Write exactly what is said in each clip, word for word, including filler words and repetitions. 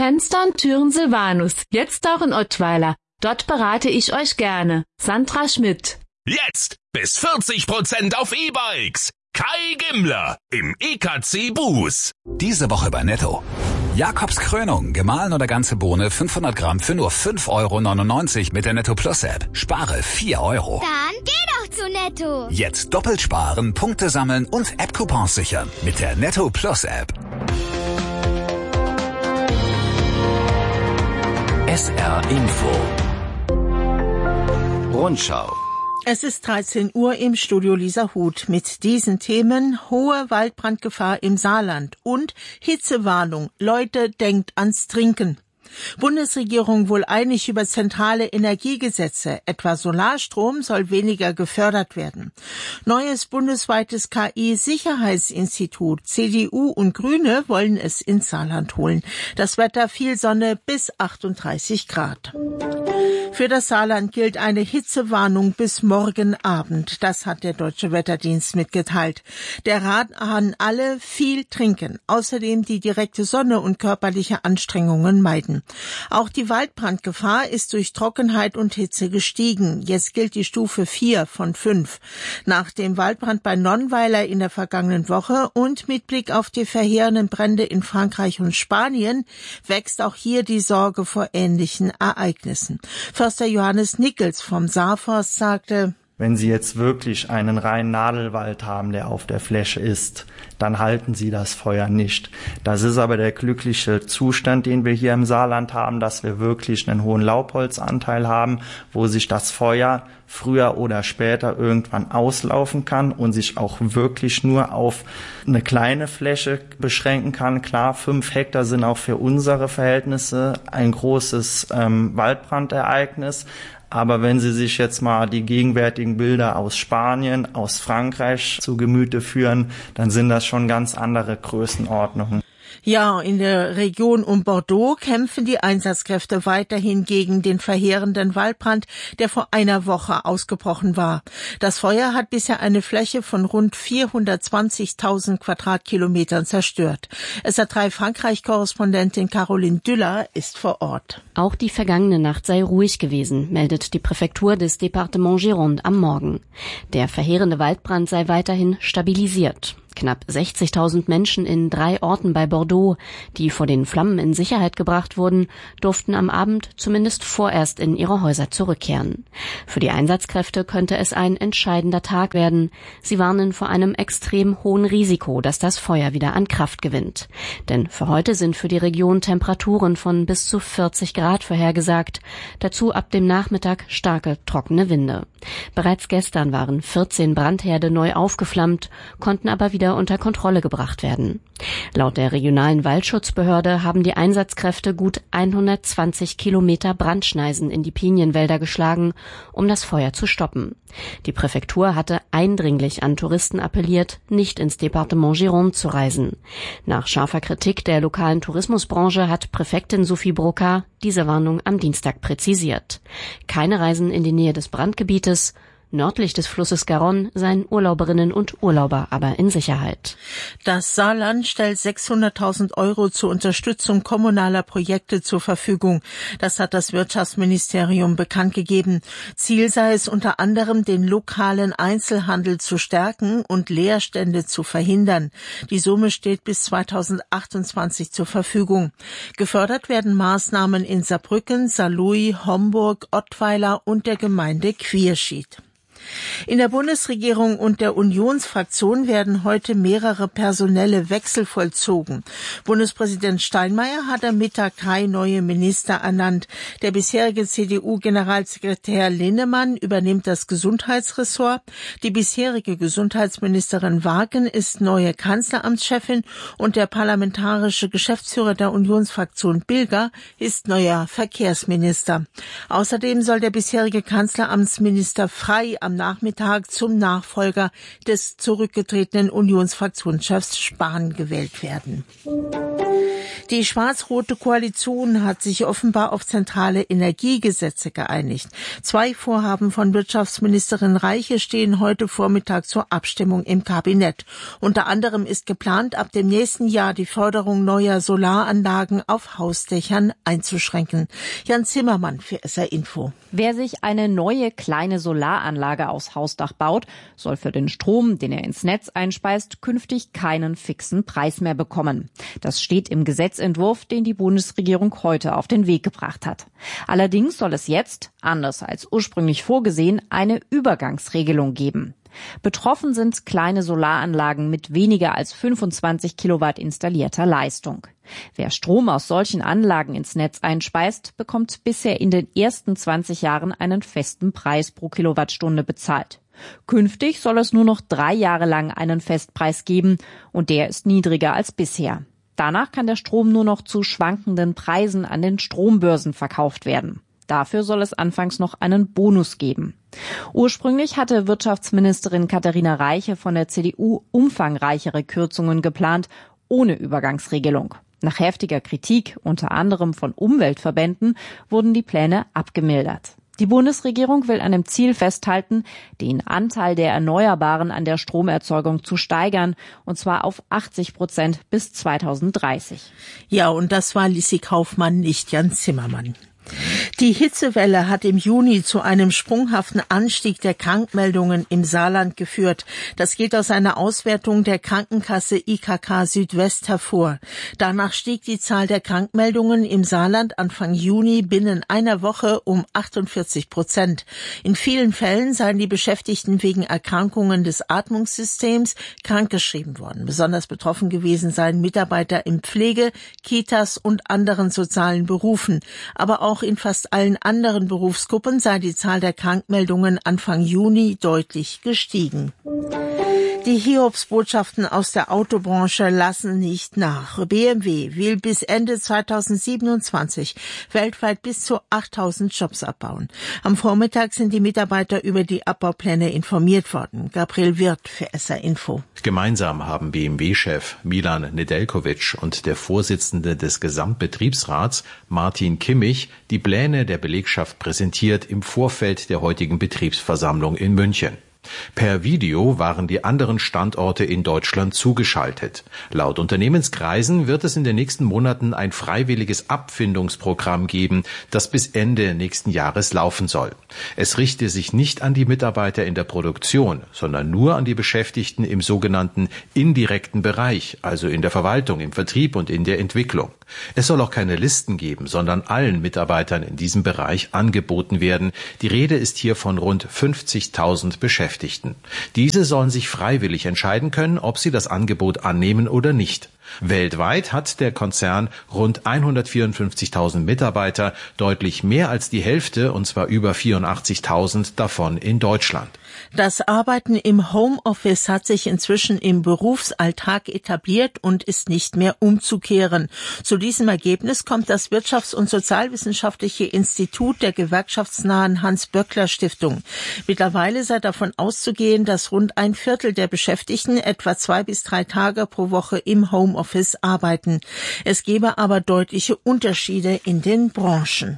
Fenster und Türen Silvanus, jetzt auch in Ottweiler. Dort berate ich euch gerne. Sandra Schmidt. Jetzt bis vierzig Prozent auf E-Bikes. Kai Gimmler im E K C Bus. Diese Woche bei Netto. Jakobs Krönung, gemahlen oder ganze Bohne, fünfhundert Gramm für nur fünf Euro neunundneunzig mit der Netto Plus App. Spare vier Euro. Dann geh doch zu Netto. Jetzt doppelt sparen, Punkte sammeln und App-Coupons sichern mit der Netto Plus App. S R Info. Rundschau. Es ist dreizehn Uhr im Studio Lisa Huth mit diesen Themen: hohe Waldbrandgefahr im Saarland und Hitzewarnung. Leute, denkt ans Trinken. Bundesregierung wohl einig über zentrale Energiegesetze. Etwa Solarstrom soll weniger gefördert werden. Neues bundesweites K I-Sicherheitsinstitut. C D U und Grüne wollen es ins Saarland holen. Das Wetter: viel Sonne bis achtunddreißig Grad. Für das Saarland gilt eine Hitzewarnung bis morgen Abend. Das hat der Deutsche Wetterdienst mitgeteilt. Der Rat an alle: viel trinken. Außerdem die direkte Sonne und körperliche Anstrengungen meiden. Auch die Waldbrandgefahr ist durch Trockenheit und Hitze gestiegen. Jetzt gilt die Stufe vier von fünf. Nach dem Waldbrand bei Nonnweiler in der vergangenen Woche und mit Blick auf die verheerenden Brände in Frankreich und Spanien wächst auch hier die Sorge vor ähnlichen Ereignissen. Förster Johannes Nickels vom Saarforst sagte: Wenn Sie jetzt wirklich einen reinen Nadelwald haben, der auf der Fläche ist, dann halten Sie das Feuer nicht. Das ist aber der glückliche Zustand, den wir hier im Saarland haben, dass wir wirklich einen hohen Laubholzanteil haben, wo sich das Feuer früher oder später irgendwann auslaufen kann und sich auch wirklich nur auf eine kleine Fläche beschränken kann. Klar, fünf Hektar sind auch für unsere Verhältnisse ein großes ähm, Waldbrandereignis. Aber wenn Sie sich jetzt mal die gegenwärtigen Bilder aus Spanien, aus Frankreich zu Gemüte führen, dann sind das schon ganz andere Größenordnungen. Ja, in der Region um Bordeaux kämpfen die Einsatzkräfte weiterhin gegen den verheerenden Waldbrand, der vor einer Woche ausgebrochen war. Das Feuer hat bisher eine Fläche von rund vierhundertzwanzigtausend Quadratkilometern zerstört. S R drei Frankreich-Korrespondentin Caroline Düller ist vor Ort. Auch die vergangene Nacht sei ruhig gewesen, meldet die Präfektur des Département Gironde am Morgen. Der verheerende Waldbrand sei weiterhin stabilisiert. Knapp sechzigtausend Menschen in drei Orten bei Bordeaux, die vor den Flammen in Sicherheit gebracht wurden, durften am Abend zumindest vorerst in ihre Häuser zurückkehren. Für die Einsatzkräfte könnte es ein entscheidender Tag werden. Sie warnen vor einem extrem hohen Risiko, dass das Feuer wieder an Kraft gewinnt. Denn für heute sind für die Region Temperaturen von bis zu vierzig Grad vorhergesagt. Dazu ab dem Nachmittag starke, trockene Winde. Bereits gestern waren vierzehn Brandherde neu aufgeflammt, konnten aber wieder unter Kontrolle gebracht werden. Laut der regionalen Waldschutzbehörde haben die Einsatzkräfte gut hundertzwanzig Kilometer Brandschneisen in die Pinienwälder geschlagen, um das Feuer zu stoppen. Die Präfektur hatte eindringlich an Touristen appelliert, nicht ins Département Gironde zu reisen. Nach scharfer Kritik der lokalen Tourismusbranche hat Präfektin Sophie Brocard diese Warnung am Dienstag präzisiert. Keine Reisen in die Nähe des Brandgebietes. Nördlich des Flusses Garonne seien Urlauberinnen und Urlauber aber in Sicherheit. Das Saarland stellt sechshunderttausend Euro zur Unterstützung kommunaler Projekte zur Verfügung. Das hat das Wirtschaftsministerium bekannt gegeben. Ziel sei es unter anderem, den lokalen Einzelhandel zu stärken und Leerstände zu verhindern. Die Summe steht bis zweitausendachtundzwanzig zur Verfügung. Gefördert werden Maßnahmen in Saarbrücken, Saarlouis, Homburg, Ottweiler und der Gemeinde Quierschied. In der Bundesregierung und der Unionsfraktion werden heute mehrere personelle Wechsel vollzogen. Bundespräsident Steinmeier hat am Mittag drei neue Minister ernannt. Der bisherige C D U-Generalsekretär Linnemann übernimmt das Gesundheitsressort. Die bisherige Gesundheitsministerin Wagen ist neue Kanzleramtschefin und der parlamentarische Geschäftsführer der Unionsfraktion Bilger ist neuer Verkehrsminister. Außerdem soll der bisherige Kanzleramtsminister Frey am Nachmittag zum Nachfolger des zurückgetretenen Unionsfraktionschefs Spahn gewählt werden. Die schwarz-rote Koalition hat sich offenbar auf zentrale Energiegesetze geeinigt. Zwei Vorhaben von Wirtschaftsministerin Reiche stehen heute Vormittag zur Abstimmung im Kabinett. Unter anderem ist geplant, ab dem nächsten Jahr die Förderung neuer Solaranlagen auf Hausdächern einzuschränken. Jan Zimmermann für S R Info. Wer sich eine neue kleine Solaranlage aufs Hausdach baut, soll für den Strom, den er ins Netz einspeist, künftig keinen fixen Preis mehr bekommen. Das steht im Gesetzentwurf, den die Bundesregierung heute auf den Weg gebracht hat. Allerdings soll es jetzt, anders als ursprünglich vorgesehen, eine Übergangsregelung geben. Betroffen sind kleine Solaranlagen mit weniger als fünfundzwanzig Kilowatt installierter Leistung. Wer Strom aus solchen Anlagen ins Netz einspeist, bekommt bisher in den ersten zwanzig Jahren einen festen Preis pro Kilowattstunde bezahlt. Künftig soll es nur noch drei Jahre lang einen Festpreis geben und der ist niedriger als bisher. Danach kann der Strom nur noch zu schwankenden Preisen an den Strombörsen verkauft werden. Dafür soll es anfangs noch einen Bonus geben. Ursprünglich hatte Wirtschaftsministerin Katharina Reiche von der C D U umfangreichere Kürzungen geplant, ohne Übergangsregelung. Nach heftiger Kritik, unter anderem von Umweltverbänden, wurden die Pläne abgemildert. Die Bundesregierung will an dem Ziel festhalten, den Anteil der Erneuerbaren an der Stromerzeugung zu steigern, und zwar auf achtzig Prozent bis zweitausenddreißig. Ja, und das war Lissi Kaufmann, nicht Jan Zimmermann. Die Hitzewelle hat im Juni zu einem sprunghaften Anstieg der Krankmeldungen im Saarland geführt. Das geht aus einer Auswertung der Krankenkasse I K K Südwest hervor. Danach stieg die Zahl der Krankmeldungen im Saarland Anfang Juni binnen einer Woche um achtundvierzig Prozent. In vielen Fällen seien die Beschäftigten wegen Erkrankungen des Atmungssystems krankgeschrieben worden. Besonders betroffen gewesen seien Mitarbeiter in Pflege, Kitas und anderen sozialen Berufen. Aber auch in fast allen anderen Berufsgruppen sei die Zahl der Krankmeldungen Anfang Juni deutlich gestiegen. Die Hiobsbotschaften aus der Autobranche lassen nicht nach. B M W will bis Ende zweitausendsiebenundzwanzig weltweit bis zu achttausend Jobs abbauen. Am Vormittag sind die Mitarbeiter über die Abbaupläne informiert worden. Gabriel Wirth für S R Info. Gemeinsam haben B M W-Chef Milan Nedeljković und der Vorsitzende des Gesamtbetriebsrats Martin Kimmich die Pläne der Belegschaft präsentiert im Vorfeld der heutigen Betriebsversammlung in München. Per Video waren die anderen Standorte in Deutschland zugeschaltet. Laut Unternehmenskreisen wird es in den nächsten Monaten ein freiwilliges Abfindungsprogramm geben, das bis Ende nächsten Jahres laufen soll. Es richte sich nicht an die Mitarbeiter in der Produktion, sondern nur an die Beschäftigten im sogenannten indirekten Bereich, also in der Verwaltung, im Vertrieb und in der Entwicklung. Es soll auch keine Listen geben, sondern allen Mitarbeitern in diesem Bereich angeboten werden. Die Rede ist hier von rund fünfzigtausend Beschäftigten. Diese sollen sich freiwillig entscheiden können, ob sie das Angebot annehmen oder nicht. Weltweit hat der Konzern rund hundertvierundfünfzigtausend Mitarbeiter, deutlich mehr als die Hälfte, und zwar über vierundachtzigtausend davon in Deutschland. Das Arbeiten im Homeoffice hat sich inzwischen im Berufsalltag etabliert und ist nicht mehr umzukehren. Zu diesem Ergebnis kommt das Wirtschafts- und Sozialwissenschaftliche Institut der gewerkschaftsnahen Hans-Böckler-Stiftung. Mittlerweile sei davon auszugehen, dass rund ein Viertel der Beschäftigten etwa zwei bis drei Tage pro Woche im Homeoffice arbeiten. Es gebe aber deutliche Unterschiede in den Branchen.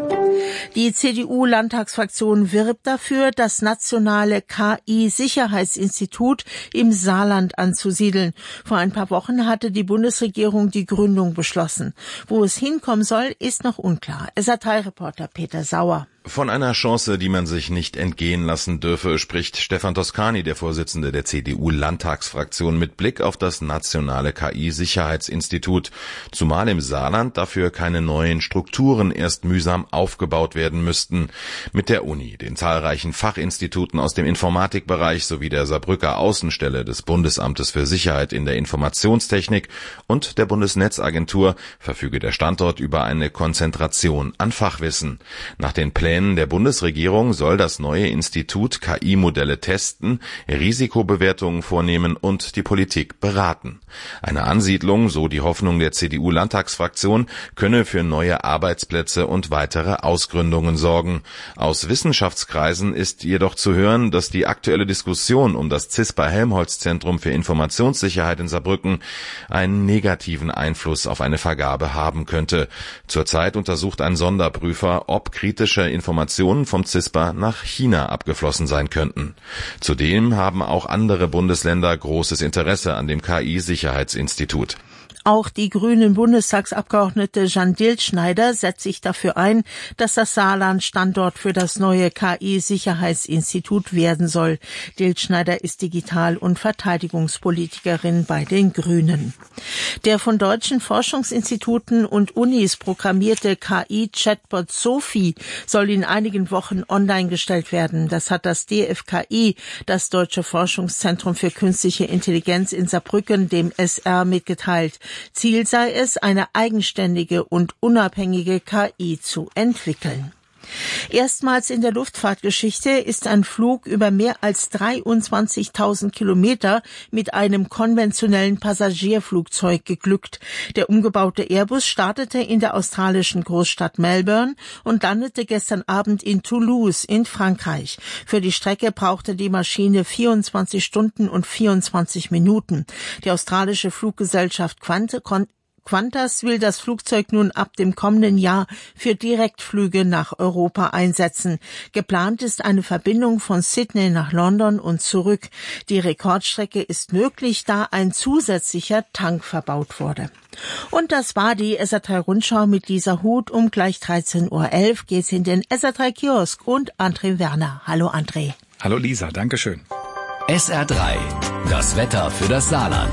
Die C D U-Landtagsfraktion wirbt dafür, das nationale K I-Sicherheitsinstitut im Saarland anzusiedeln. Vor ein paar Wochen hatte die Bundesregierung die Gründung beschlossen. Wo es hinkommen soll, ist noch unklar. S R drei-Reporter Peter Sauer. Von einer Chance, die man sich nicht entgehen lassen dürfe, spricht Stefan Toscani, der Vorsitzende der C D U-Landtagsfraktion, mit Blick auf das nationale K I-Sicherheitsinstitut. Zumal im Saarland dafür keine neuen Strukturen erst mühsam aufgebaut werden müssten. Mit der Uni, den zahlreichen Fachinstituten aus dem Informatikbereich sowie der Saarbrücker Außenstelle des Bundesamtes für Sicherheit in der Informationstechnik und der Bundesnetzagentur verfüge der Standort über eine Konzentration an Fachwissen. Nach den Plänen Plänen der Bundesregierung soll das neue Institut K I-Modelle testen, Risikobewertungen vornehmen und die Politik beraten. Eine Ansiedlung, so die Hoffnung der C D U-Landtagsfraktion, könne für neue Arbeitsplätze und weitere Ausgründungen sorgen. Aus Wissenschaftskreisen ist jedoch zu hören, dass die aktuelle Diskussion um das CISPA-Helmholtz-Zentrum für Informationssicherheit in Saarbrücken einen negativen Einfluss auf eine Vergabe haben könnte. Zurzeit untersucht ein Sonderprüfer, ob kritische Informationen vom CISPA nach China abgeflossen sein könnten. Zudem haben auch andere Bundesländer großes Interesse an dem K I-Sicherheitsinstitut. Auch die grünen Bundestagsabgeordnete Jeanne Diltschneider setzt sich dafür ein, dass das Saarland Standort für das neue K I-Sicherheitsinstitut werden soll. Diltschneider ist Digital- und Verteidigungspolitikerin bei den Grünen. Der von deutschen Forschungsinstituten und Unis programmierte K I-Chatbot Sophie soll in einigen Wochen online gestellt werden. Das hat das D F K I, das Deutsche Forschungszentrum für Künstliche Intelligenz in Saarbrücken, dem S R mitgeteilt. Ziel sei es, eine eigenständige und unabhängige K I zu entwickeln. Erstmals in der Luftfahrtgeschichte ist ein Flug über mehr als dreiundzwanzigtausend Kilometer mit einem konventionellen Passagierflugzeug geglückt. Der umgebaute Airbus startete in der australischen Großstadt Melbourne und landete gestern Abend in Toulouse in Frankreich. Für die Strecke brauchte die Maschine vierundzwanzig Stunden und vierundzwanzig Minuten. Die australische Fluggesellschaft Quant konnte Qantas will das Flugzeug nun ab dem kommenden Jahr für Direktflüge nach Europa einsetzen. Geplant ist eine Verbindung von Sydney nach London und zurück. Die Rekordstrecke ist möglich, da ein zusätzlicher Tank verbaut wurde. Und das war die S R drei Rundschau mit Lisa Huth. Um gleich dreizehn Uhr elf geht's in den S R drei Kiosk und André Werner. Hallo André. Hallo Lisa, dankeschön. S R drei, das Wetter für das Saarland.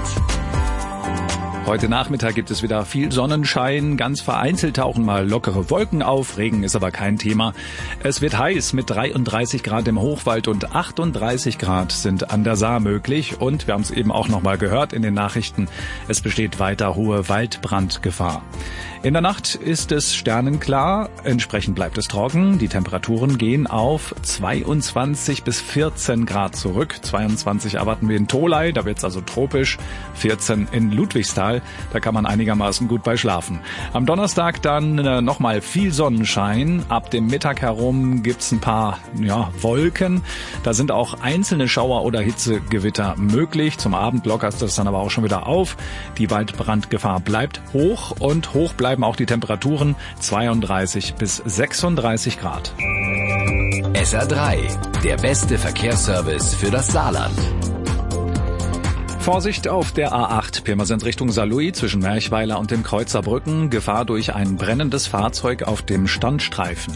Heute Nachmittag gibt es wieder viel Sonnenschein, ganz vereinzelt tauchen mal lockere Wolken auf, Regen ist aber kein Thema. Es wird heiß mit dreiunddreißig Grad im Hochwald und achtunddreißig Grad sind an der Saar möglich und wir haben es eben auch noch mal gehört in den Nachrichten, es besteht weiter hohe Waldbrandgefahr. In der Nacht ist es sternenklar, entsprechend bleibt es trocken. Die Temperaturen gehen auf zweiundzwanzig bis vierzehn Grad zurück. zweiundzwanzig erwarten wir in Tholey, da wird es also tropisch. vierzehn in Ludwigsthal, da kann man einigermaßen gut bei schlafen. Am Donnerstag dann äh, nochmal viel Sonnenschein. Ab dem Mittag herum gibt's ein paar ja, Wolken. Da sind auch einzelne Schauer oder Hitzegewitter möglich. Zum Abend lockert das dann aber auch schon wieder auf. Die Waldbrandgefahr bleibt hoch und hoch bleibt auch die Temperaturen zweiunddreißig bis sechsunddreißig Grad. S R drei, der beste Verkehrsservice für das Saarland. Vorsicht auf der A acht, Pirmasens Richtung Saarlouis zwischen Merchweiler und dem Kreuzer Brücken. Gefahr durch ein brennendes Fahrzeug auf dem Standstreifen.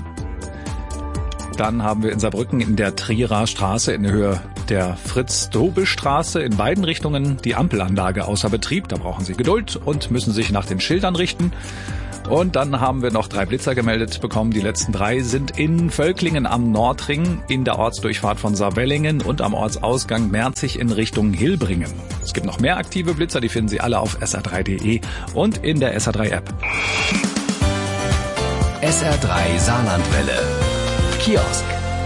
Dann haben wir in Saarbrücken in der Trierer Straße in Höhe der Fritz-Dobel-Straße in beiden Richtungen die Ampelanlage außer Betrieb. Da brauchen Sie Geduld und müssen sich nach den Schildern richten. Und dann haben wir noch drei Blitzer gemeldet bekommen. Die letzten drei sind in Völklingen am Nordring, in der Ortsdurchfahrt von Saarwellingen und am Ortsausgang Merzig in Richtung Hilbringen. Es gibt noch mehr aktive Blitzer, die finden Sie alle auf S R drei Punkt de und in der S R drei App. S R drei Saarlandwelle. Kiosk.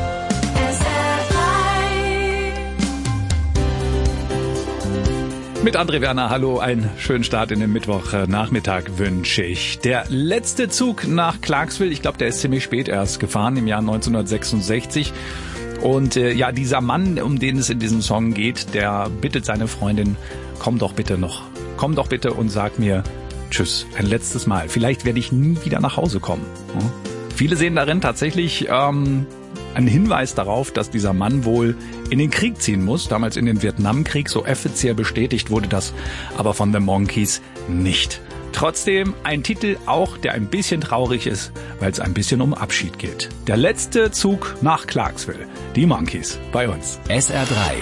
Mit André Werner, hallo, einen schönen Start in den Mittwochnachmittag wünsche ich. Der letzte Zug nach Clarksville, ich glaube, der ist ziemlich spät erst gefahren, im Jahr neunzehnhundertsechsundsechzig. Und äh, ja, dieser Mann, um den es in diesem Song geht, der bittet seine Freundin, komm doch bitte noch, komm doch bitte und sag mir tschüss, ein letztes Mal. Vielleicht werde ich nie wieder nach Hause kommen. Hm? Viele sehen darin tatsächlich ähm, einen Hinweis darauf, dass dieser Mann wohl in den Krieg ziehen muss, damals in den Vietnamkrieg, so offiziell bestätigt wurde das aber von The Monkees nicht. Trotzdem ein Titel auch, der ein bisschen traurig ist, weil es ein bisschen um Abschied geht. Der letzte Zug nach Clarksville, die Monkees bei uns. S R drei,